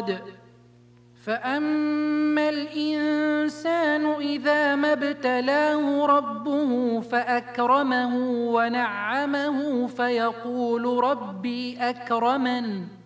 الصاد فأما الإنسان إذا ما ابتلاه ربه فأكرمه ونعمه فيقول ربي أكرمن